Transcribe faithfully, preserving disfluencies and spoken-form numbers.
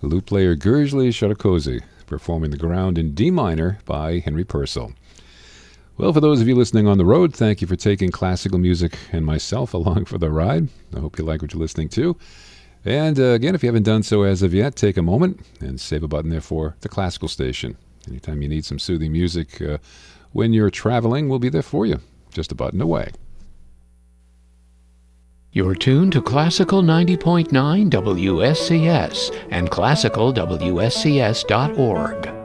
the lute player Gurgely Shotokozy, performing The Ground in D minor by Henry Purcell. Well, for those of you listening on the road, thank you for taking classical music and myself along for the ride. I hope you like what you're listening to. And uh, again, if you haven't done so as of yet, take a moment and save a button there for the Classical Station. Anytime you need some soothing music uh, when you're traveling, we'll be there for you. Just a button away. You're tuned to Classical ninety point nine W S C S and classical W S C S dot org.